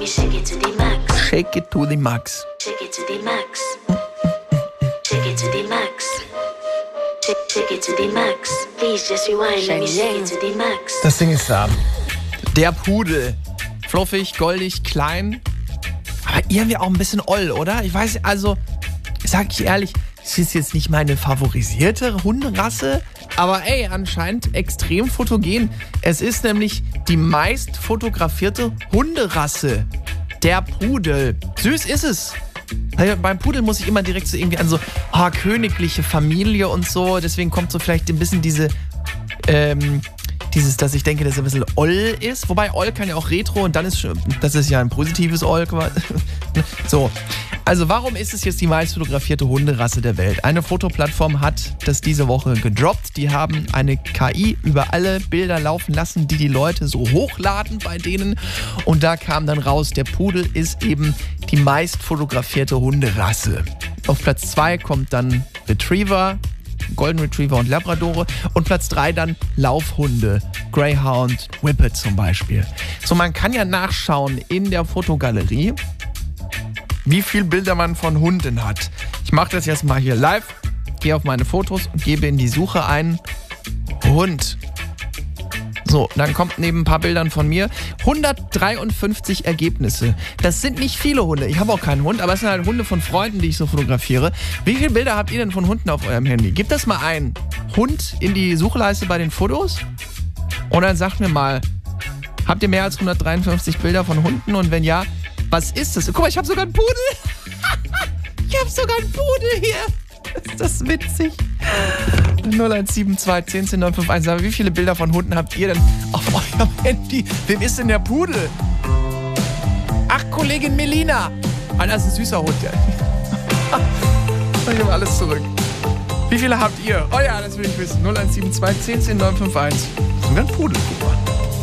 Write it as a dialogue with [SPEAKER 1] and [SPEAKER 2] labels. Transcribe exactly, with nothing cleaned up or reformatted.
[SPEAKER 1] me shake it to the max.
[SPEAKER 2] Shake it to the max.
[SPEAKER 1] Shake it to the max. Shake it to the max. Shake, shake it to the max. Please just rewind. Let me shake it to the max.
[SPEAKER 3] Das Ding ist da.
[SPEAKER 2] Der Pudel. Fluffig, goldig, klein. Aber irgendwie auch ein bisschen oll, oder? Ich weiß, also, sag ich ehrlich, es ist jetzt nicht meine favorisierte Hunderasse, aber ey, anscheinend extrem fotogen. Es ist nämlich die meist fotografierte Hunderasse. Der Pudel. Süß ist es. Also beim Pudel muss ich immer direkt so irgendwie an so oh, königliche Familie und so. Deswegen kommt so vielleicht ein bisschen diese, ähm, dieses, dass ich denke, dass er ein bisschen oll ist. Wobei oll kann ja auch retro und dann ist, das ist ja ein positives oll. So. Also warum ist es jetzt die meist fotografierte Hunderasse der Welt? Eine Fotoplattform hat das diese Woche gedroppt. Die haben eine K I über alle Bilder laufen lassen, die die Leute so hochladen bei denen. Und da kam dann raus, der Pudel ist eben die meist fotografierte Hunderasse. Auf Platz zwei kommt dann Retriever, Golden Retriever und Labradore. Und Platz drei dann Laufhunde, Greyhound, Whippet zum Beispiel. So, man kann ja nachschauen in der Fotogalerie, wie viele Bilder man von Hunden hat. Ich mache das jetzt mal hier live, gehe auf meine Fotos und gebe in die Suche ein Hund. So, dann kommt neben ein paar Bildern von mir hundertdreiundfünfzig Ergebnisse. Das sind nicht viele Hunde. Ich habe auch keinen Hund, aber es sind halt Hunde von Freunden, die ich so fotografiere. Wie viele Bilder habt ihr denn von Hunden auf eurem Handy? Gebt das mal ein. Hund in die Suchleiste bei den Fotos und dann sagt mir mal, habt ihr mehr als hundertdreiundfünfzig Bilder von Hunden und wenn ja, was ist das? Guck mal, ich habe sogar einen Pudel. Ich habe sogar einen Pudel hier. Ist das witzig? null eins sieben zwei eins null neun fünf eins. Aber wie viele Bilder von Hunden habt ihr denn auf eurem Handy? Wem ist denn der Pudel? Ach, Kollegin Melina. Ah, das ist ein süßer Hund. Ich nehme alles zurück. Wie viele habt ihr? Oh ja, das will ich wissen. null eins sieben zwei eins null neun fünf eins. Sogar ein Pudel, guck mal.